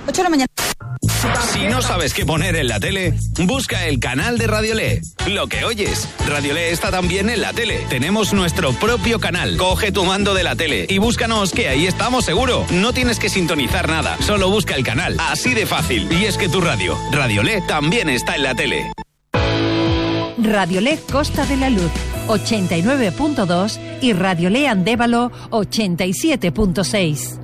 8 de la mañana. Si no sabes qué poner en la tele, busca el canal de Radiolé. Lo que oyes, Radiolé está también en la tele. Tenemos nuestro propio canal. Coge tu mando de la tele y búscanos, que ahí estamos seguro. No tienes que sintonizar nada, solo busca el canal. Así de fácil. Y es que tu radio, Radiolé, también está en la tele. Radiolé Costa de la Luz 89.2 y Radiolé Andévalo 87.6.